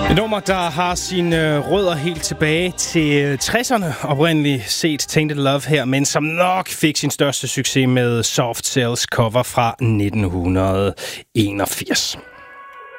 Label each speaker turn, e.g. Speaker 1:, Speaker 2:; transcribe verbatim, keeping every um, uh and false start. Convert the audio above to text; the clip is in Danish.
Speaker 1: Et nummer, der har sine rødder helt tilbage til tresserne, oprindeligt set Tainted Love her, men som nok fik sin største succes med Soft Cells cover fra nitten enogfirs.